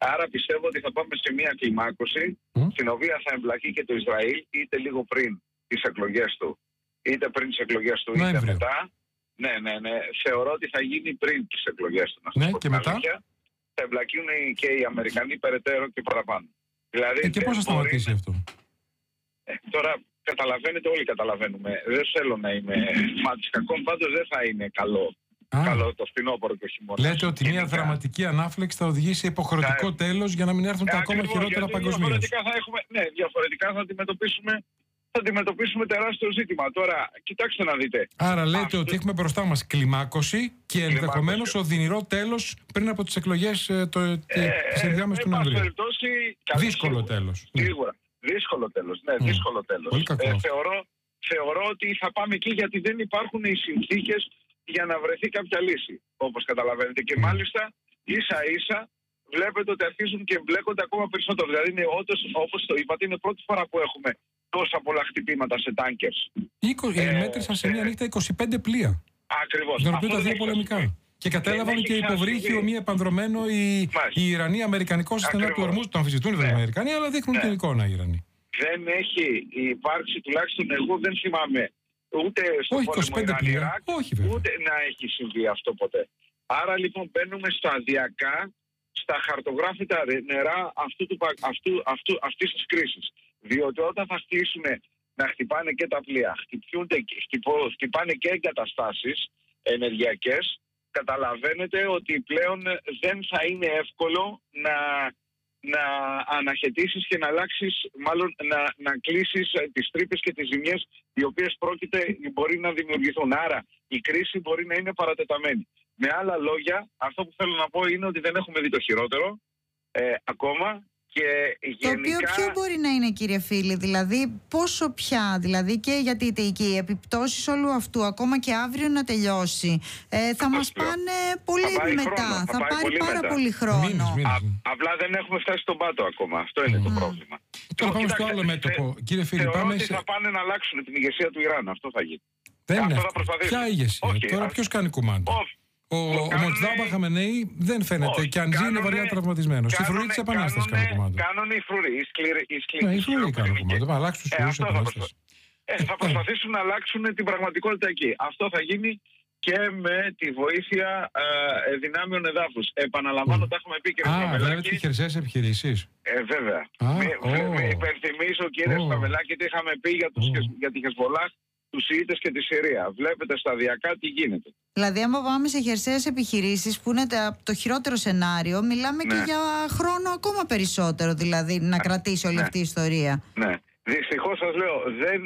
Άρα πιστεύω ότι θα πάμε σε μια κλιμάκωση στην οποία θα εμπλακεί και το Ισραήλ είτε λίγο πριν τις εκλογές του, είτε πριν τις εκλογές του, είτε μετά. Ναι. Θεωρώ ότι θα γίνει πριν τις εκλογές του. Ναι, και μετά. Θα εμπλακούν και οι Αμερικανοί περαιτέρω και παραπάνω. Δηλαδή, και πώς θα σταματήσει αυτό? Τώρα καταλαβαίνετε, όλοι καταλαβαίνουμε. Δεν θέλω να είμαι μάτης κακών, πάντως δεν θα είναι καλό. Καλό το φθινόπωρο και ο χειμώνας. Λέτε ότι μια δραματική ανάφλεξη θα οδηγήσει σε υποχρεωτικό τέλος για να μην έρθουν τα ακόμα χειρότερα παγκοσμίως. Διαφορετικά θα αντιμετωπίσουμε τεράστιο ζήτημα. Τώρα, κοιτάξτε να δείτε. Άρα λέτε ότι έχουμε μπροστά μας κλιμάκωση και ενδεχομένως οδυνηρό τέλος πριν από τις εκλογές της ενδιάμεσης του Νοεμβρίου. Δύσκολο τέλος. Σίγουρα. Δύσκολο τέλος. Ναι, δύσκολο τέλος. Θεωρώ ότι θα πάμε εκεί γιατί δεν υπάρχουν οι συνθήκες για να βρεθεί κάποια λύση, όπως καταλαβαίνετε. Και μάλιστα ίσα-ίσα βλέπετε ότι αρχίζουν και μπλέκονται ακόμα περισσότερο. Δηλαδή, είναι όπως το είπατε, είναι πρώτη φορά που έχουμε τόσα πολλά χτυπήματα σε τάνκερς. Μέτρησαν σε μια νύχτα 25 πλοία. Ακριβώς. Δεν ρωτούν τα δύο πολεμικά. Και κατέλαβαν και υποβρύχιο μη επανδρομένο οι Ιρανοί αμερικανικό στενά του Ορμούζ. Το αμφισβητούν βέβαια οι Αμερικανοί, αλλά δείχνουν την εικόνα οι Ιρανοί. Δεν έχει υπάρξει, τουλάχιστον εγώ δεν θυμάμαι, ούτε στο πόλεμο Ιράν-Ιράκ, ούτε να έχει συμβεί αυτό ποτέ. Άρα λοιπόν μπαίνουμε σταδιακά στα χαρτογράφητα νερά αυτής της κρίσης. Διότι όταν θα αρχίσουν να χτυπάνε και τα πλοία, χτυπάνε και εγκαταστάσεις ενεργειακές, καταλαβαίνετε ότι πλέον δεν θα είναι εύκολο να αναχαιτήσεις και να αλλάξεις, μάλλον να κλείσεις τις τρύπες και τις ζημιές οι οποίες μπορεί να δημιουργηθούν. Άρα η κρίση μπορεί να είναι παρατεταμένη. Με άλλα λόγια, αυτό που θέλω να πω είναι ότι δεν έχουμε δει το χειρότερο ακόμα. Και γενικά... Το οποίο ποιο μπορεί να είναι, κύριε Φίλη, δηλαδή πόσο πια, δηλαδή και γιατί και οι επιπτώσεις όλου αυτού ακόμα και αύριο να τελειώσει θα μας πάνε πολύ μετά, θα πάρει πάρα πολύ χρόνο. Μήνες. Απλά δεν έχουμε φτάσει στον πάτο ακόμα, αυτό είναι το πρόβλημα. Τώρα πάμε στο άλλο μέτωπο, κύριε Φίλη. Θεωρώ ότι θα πάνε να αλλάξουν την ηγεσία του Ιράν, αυτό θα γίνει. Δεν είναι ποια ηγεσία, τώρα ποιος κάνει κουμάντα? Ο Μοτζάμπα Χαμενέη δεν φαίνεται και αν ζει είναι βαριά τραυματισμένο. Στη φρουρή της Επανάστασης κάνει κουμάντα. Κάνουν οι φρουροί, οι φρουροί κάνουν κουμάντα. Θα αλλάξουν τους φρουρούς της Επανάστασης. Θα προσπαθήσουν να αλλάξουν την πραγματικότητα εκεί. Αυτό θα γίνει και με τη βοήθεια δυνάμεων εδάφους. Επαναλαμβάνω, τα έχουμε πει, κύριε Σταμελάκη. Βλέπετε και χερσαίες επιχειρήσεις. Βέβαια. Υπενθυμίσω, κύριε Σταμελάκη, τι είχαμε πει για τη Χεσβολάχ, τους Ιήτες και τη Συρία. Βλέπετε σταδιακά τι γίνεται. Δηλαδή, άμα πάμε σε χερσαίες επιχειρήσεις, που είναι το χειρότερο σενάριο, μιλάμε και για χρόνο ακόμα περισσότερο, δηλαδή, να κρατήσει όλη αυτή η ιστορία. Ναι. Δυστυχώς σας λέω,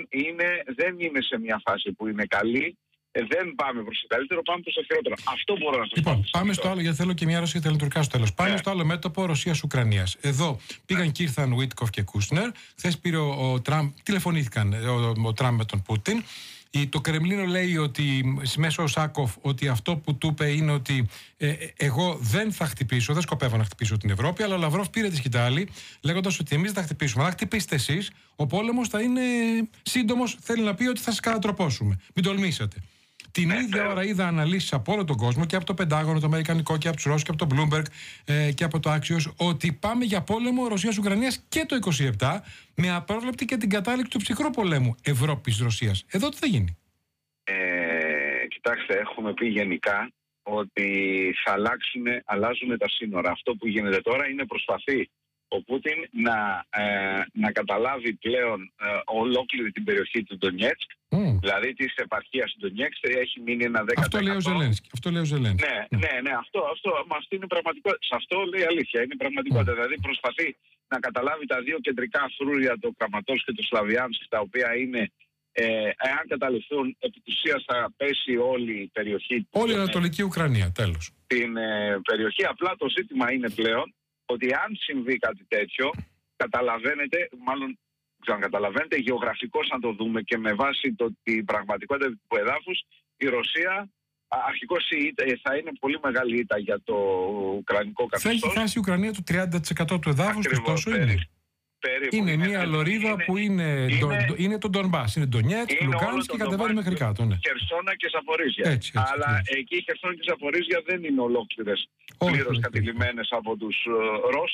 δεν είναι σε μια φάση που είναι καλή. Δεν πάμε προς το καλύτερο, πάμε προς το χειρότερο. Αυτό μπορώ να σας πω. Λοιπόν, πάμε στο άλλο, γιατί θέλω και μια ερώτηση για τα λειτουργικά στο τέλος. Πάμε στο άλλο μέτωπο Ρωσίας-Ουκρανίας. Εδώ πήγαν και ήρθαν Βίτκοφ και Κούσνερ. Χθες πήρε ο Τραμπ, τηλεφωνήθηκαν ο Τραμπ με τον Πούτιν. Το Κρεμλίνο λέει ότι μέσω ο Σάκοφ ότι αυτό που του είπε είναι ότι εγώ δεν θα χτυπήσω, δεν σκοπεύω να χτυπήσω την Ευρώπη, αλλά ο Λαυρόφ πήρε τη σκητάλη λέγοντας ότι εμείς δεν θα χτυπήσουμε. Αλλά χτυπήστε εσείς, ο πόλεμος θα είναι σύντομος, θέλει να πει ότι θα σας κατατροπώσουμε. Μην τολμήσετε. Την ίδια ώρα είδα αναλύσεις από όλο τον κόσμο και από το Πεντάγωνο, το Αμερικανικό και από τους Ρώσους και από το Bloomberg και από το Axios ότι πάμε για πόλεμο Ρωσίας-Ουκρανίας και το 27 με απρόβλεπτη και την κατάληξη του ψυχρού πολέμου Ευρώπης-Ρωσίας. Εδώ τι θα γίνει? Κοιτάξτε, έχουμε πει γενικά ότι θα αλλάζουν τα σύνορα. Αυτό που γίνεται τώρα είναι προσπαθεί ο Πούτιν να καταλάβει πλέον ολόκληρη την περιοχή του Ντονιέτσκ, δηλαδή της επαρχίας του Ντονιέτσκ, έχει μείνει ένα 10%. Αυτό λέει ο Ζελένσκι. Ναι, αυτή είναι πραγματικότητα. Σε αυτό λέει αλήθεια, είναι πραγματικότητα. Δηλαδή προσπαθεί να καταλάβει τα δύο κεντρικά φρούρια, το Κραματόρσκ και το Σλαβιάνσκ, τα οποία είναι, εάν καταληφθούν, επί της ουσίας θα πέσει όλη η περιοχή. Όλη η Ανατολική Ουκρανία, τέλος. Την περιοχή, απλά το ζήτημα είναι πλέον ότι αν συμβεί κάτι τέτοιο, καταλαβαίνετε, μάλλον ξανακαταλαβαίνετε, γεωγραφικώς να το δούμε και με βάση την πραγματικότητα του εδάφους, η Ρωσία αρχικώς θα είναι πολύ μεγάλη ήττα για το ουκρανικό καθεστώς. Θα έχει χάσει η Ουκρανία το 30% του εδάφους της, τόσο είναι. Είναι μια λωρίδα που είναι το Ντονμπάς, είναι Ντονιέτσκ, Λουγκάνσκ και κατεβαίνει μέχρι κάτω. Χερσόνα και Ζαπορίζια. Αλλά εκεί η Χερσόνα και η Ζαπορίζια δεν είναι ολόκληρες πλήρως κατηλημμένες από τους Ρώσους.